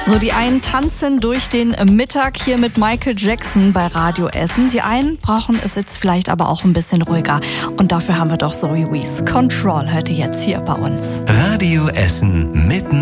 So, die einen tanzen durch den Mittag hier mit Michael Jackson bei Radio Essen. Die einen brauchen es jetzt vielleicht aber auch ein bisschen ruhiger. Und dafür haben wir doch Zoe Wees. Control hört ihr jetzt hier bei uns. Radio Essen mitten